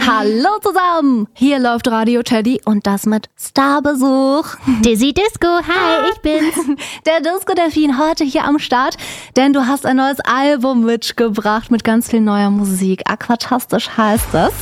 Hallo zusammen, hier läuft Radio Teddy und das mit Starbesuch. Dizzy Disco, hi, ich bin's. Der Disco-Delfin heute hier am Start, denn du hast ein neues Album mitgebracht mit ganz viel neuer Musik. Aquatastisch heißt es.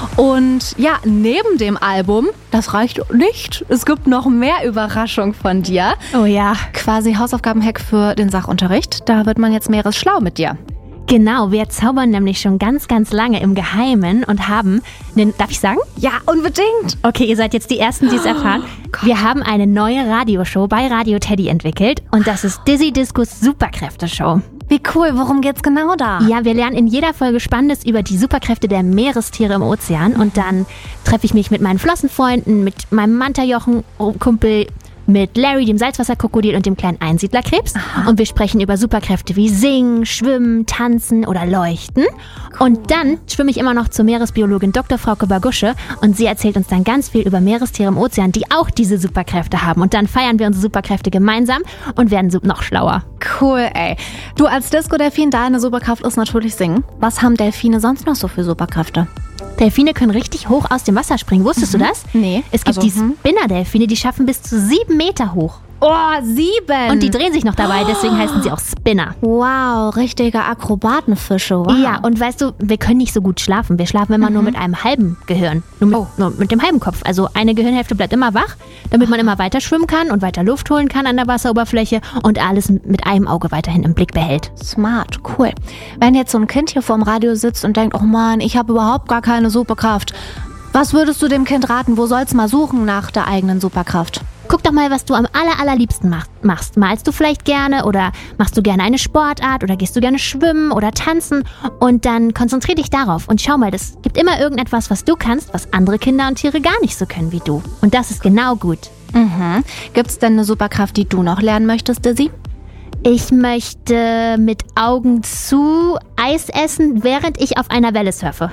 Und ja, neben dem Album, das reicht nicht, es gibt noch mehr Überraschung von dir. Oh ja. Quasi Hausaufgabenhack für den Sachunterricht, da wird man jetzt meeresschlau mit dir. Genau, wir zaubern nämlich schon ganz, ganz lange im Geheimen und haben darf ich sagen? Ja, unbedingt. Okay, ihr seid jetzt die Ersten, die es erfahren. Wir haben eine neue Radioshow bei Radio Teddy entwickelt und das ist Dizzy Discos Superkräfte-Show. Wie cool, worum geht's genau da? Ja, wir lernen in jeder Folge Spannendes über die Superkräfte der Meerestiere im Ozean und dann treffe ich mich mit meinen Flossenfreunden, mit meinem Manta-Jochen-Kumpel, mit Larry, dem Salzwasserkrokodil und dem kleinen Einsiedlerkrebs. Aha. Und wir sprechen über Superkräfte wie Singen, Schwimmen, Tanzen oder Leuchten. Cool. Und dann schwimme ich immer noch zur Meeresbiologin Dr. Frauke Bagusche und sie erzählt uns dann ganz viel über Meerestiere im Ozean, die auch diese Superkräfte haben. Und dann feiern wir unsere Superkräfte gemeinsam und werden noch schlauer. Cool, ey. Du als Disco-Delfin, deine Superkraft ist natürlich Singen. Was haben Delfine sonst noch so für Superkräfte? Delfine können richtig hoch aus dem Wasser springen. Wusstest du das? Nee. Es gibt die Spinner-Delfine, die schaffen bis zu 7 Meter hoch. Oh, 7! Und die drehen sich noch dabei, deswegen heißen sie auch Spinner. Wow, richtige Akrobatenfische, wow. Ja, und weißt du, wir können nicht so gut schlafen. Wir schlafen immer nur mit einem halben Gehirn. Nur mit dem halben Kopf. Also eine Gehirnhälfte bleibt immer wach, damit man immer weiter schwimmen kann und weiter Luft holen kann an der Wasseroberfläche und alles mit einem Auge weiterhin im Blick behält. Smart, cool. Wenn jetzt so ein Kind hier vorm Radio sitzt und denkt, oh Mann, ich habe überhaupt gar keine Superkraft. Was würdest du dem Kind raten? Wo soll's mal suchen nach der eigenen Superkraft? Guck doch mal, was du am allerliebsten machst. Malst du vielleicht gerne oder machst du gerne eine Sportart oder gehst du gerne schwimmen oder tanzen? Und dann konzentrier dich darauf und schau mal, es gibt immer irgendetwas, was du kannst, was andere Kinder und Tiere gar nicht so können wie du. Und das ist genau gut. Mhm. Gibt's denn eine Superkraft, die du noch lernen möchtest, Dizzy? Ich möchte mit Augen zu Eis essen, während ich auf einer Welle surfe.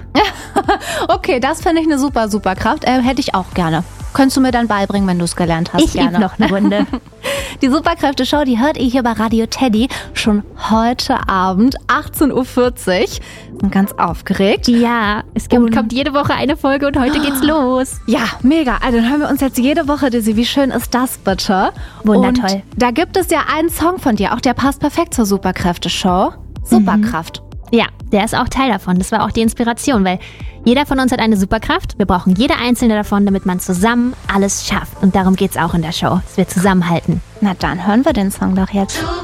Okay, das finde ich eine Superkraft. Hätte ich auch gerne. Könntest du mir dann beibringen, wenn du es gelernt hast? Ich übe noch eine Runde. Die Superkräfte-Show, die hört ihr hier bei Radio Teddy schon heute Abend, 18.40 Uhr. Bin ganz aufgeregt. Ja, es kommt jede Woche eine Folge und heute geht's los. Ja, mega. Also dann hören wir uns jetzt jede Woche, Dizzy. Wie schön ist das bitte? Wundertoll. Und da gibt es ja einen Song von dir, auch der passt perfekt zur Superkräfte-Show. Superkraft. Ja, der ist auch Teil davon. Das war auch die Inspiration, weil jeder von uns hat eine Superkraft. Wir brauchen jede einzelne davon, damit man zusammen alles schafft. Und darum geht's auch in der Show, dass wir zusammenhalten. Na dann hören wir den Song doch jetzt.